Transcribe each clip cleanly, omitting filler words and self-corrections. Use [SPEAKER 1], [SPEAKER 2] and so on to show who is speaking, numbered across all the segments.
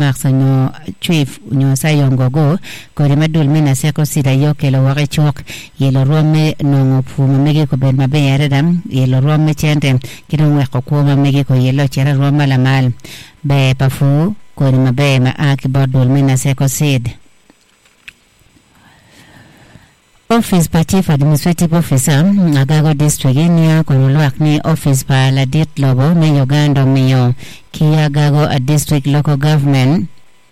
[SPEAKER 1] Maxonyo Chief nyo sayongogo kodi madul mina seko sida yokelo wake chok yelo rome nongo puma mege ko ben mabe yaredam yelo rome chente kidon weko kuma mege ko yelo chera roma la mal be pafu kodi mabe ma akibadul mina seko sid Office pa Chief Administrative Officer Agago District inia konuluak ni Office pa Ladit Lobo me Uganda miyo Kia Gago a District Local Government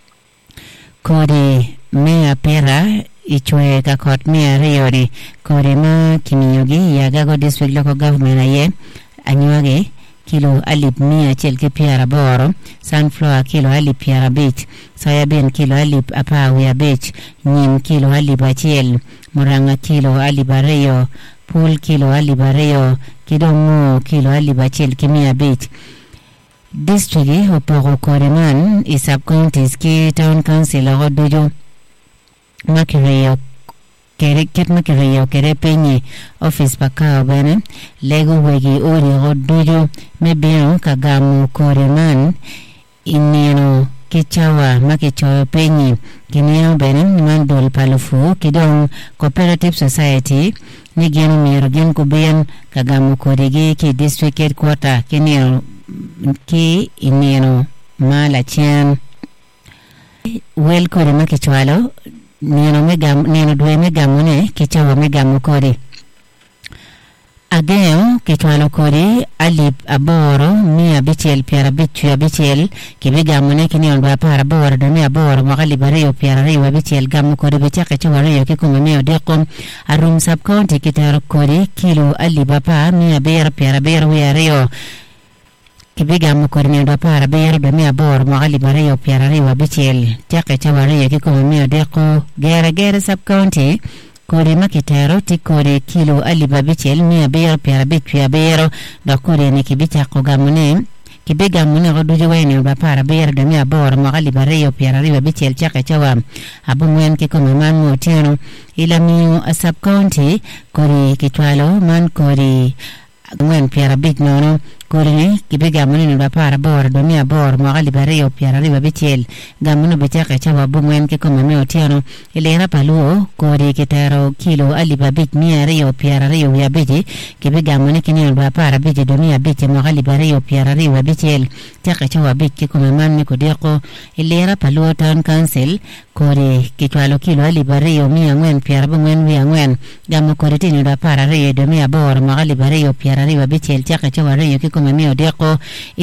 [SPEAKER 1] kodi mea pera ichwe kakot mea riori kodi ma kimiyogi ya Gago District Local Government aye anyuage kilo alip mia chelke piara boro sunflower kilo alip piara bich soybean kilo alip apawi bich nyim kilo alip achel muranga kilo alip areyo pool kilo alip areyo kidomo kilo alip achel kimia bich district oporo koreman isab counties ki town council odojo makireyo kere penye office pakao bene lego wegi ori odojo mebeo kagamu koreman ineno kichawa makichoyo penye kineo bene mandol palufu kidong cooperative society nigeno miro gen kubian kagamu korege ki district headquarter kineo ki ineno mala chan wel kore makichwalo neno dwe megamune kichawa megamu kore ageo kichwalo kore alip aboro mia bichel piara bichu bichel kibigamune kinio ndo para aboro do mia aboro magali bareyo piara rewa bichel gamu kore bichaka chwareyo kikume meo dekom arum sub county kitaro kore kilo alibapa mia bera piara bera wiareyo kibigamu kore meo ndo para bera do mia aboro magali bareyo piara rewa bichel chaka chwareyo kikume meo deko gera sub county kore makitero ti kore kilo aliba bichel mia bero piara bichu ya bero do kore ni kibicha kogamune kibigamune rodujo wene ba para bero do mia boro magali bareyo piara riba bichel chaka chawa abumwen kikome man motiano ila miyo a sub county kore kitwalo man kore ngwen piara bich nono kore ni kibigamune ni ba para boro do mia boro magali bareyo piara riba bichel gamune bichaka chawa abumwen kikome motiano ilera paluo kore kitaro kilo aliba bich mia reyo piara reyo ya biji kibigamune kinyo ba para biji do mia biji magali bareyo piara reyo bichel chaka chawa bich kikome man ni kodeko ilera paluo town council kore kitwalo kilo aliba reyo mia ngwen piara bungwen wia ngwen gamu kore tinyo da para reyo do mia boro magali bareyo piara reyo bichel chaka chawa reyo kikome mio deko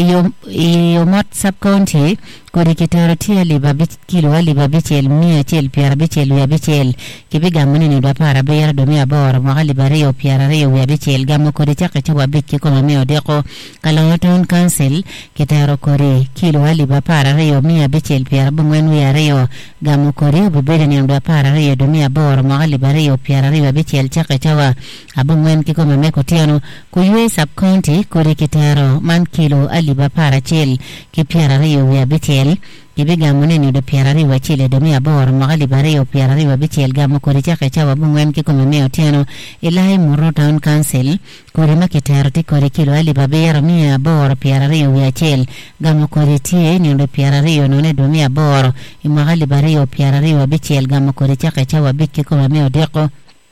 [SPEAKER 1] iyo mot sub county kore kitaro ti aliba bich kilo aliba bichel mia chel piara bichel wia bichel kibigamune ni do para bera do mia boro magali bareyo piara reyo wia bichel gamu kore chaka chawa bich kikome mio deko kalongo town council kitaro kore kilo aliba para reyo mia bichel piara bungwen wia reyo gamu kore bubede ni do para reyo do mia boro magali bareyo piara reyo bichel chaka chawa abungwen kikome meko tiano kuywe sub county kore kitaro man kilo aliba para chel ki piara reyo wia bichel kibigamune ni do piara reyo chele do mia boro magali bareyo piara reyo bichel gamu kore chaka chawa bungwen kikome meo tiano ilahi muro town council kore makitaro ti kore kilo aliba bero mia boro piara reyo wia chel gamu kore tie ni do piara reyo none do mia boro magali bareyo piara reyo bichel gamu kore chaka chawa bich kikome meo deko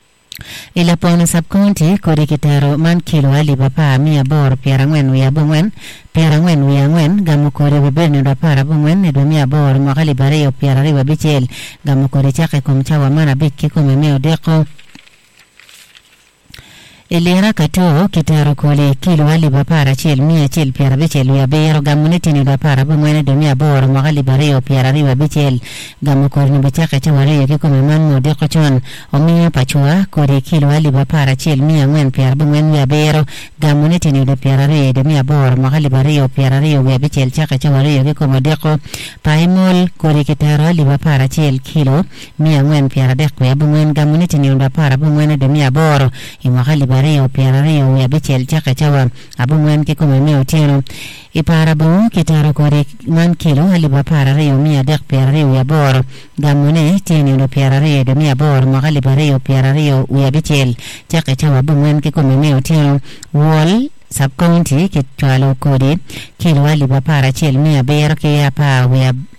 [SPEAKER 1] ila pona sub county kore kitaro man kilo aliba pa mia boro piara ngwen wia bungwen piara ngwen wia ngwen gamu kore bebeni do para bungwen ne do mia boro magali bareyo piara reyo bichel gamu kore chaka kumchawa mana bich kikome meo deko Elera kato kitaro kole kilo aliba para chel mia chel piara bichel wia bero gamune tini do para bungwene do mia boro magali bareyo piara riba bichel gamu kore ni bichaka chawareyo kikome man mo deko chon o mia pachua kore kilo aliba para chel mia ngwen piara bungwene wia bero gamune tini do piara reyo do mia boro magali bareyo piara reyo wia bichel chaka chawareyo kikome deko paimol kore kitaro aliba para chel kilo mia ngwen piara deko wia bungwene gamune tini do para bungwene do mia boro imagali reyo piara reyo ya bichel chaka chawa abungwen kikome meo tiano ipara bu kitaro kore man kilo aliba para reyo mia dek piara reyo ya boro gamune tieni do piara reyo do mia boro magali bareyo piara reyo ya bichel chaka chawa abungwen kikome meo tiano wall sub county kitwalo kore kilo aliba para chel mia bero ke ya pa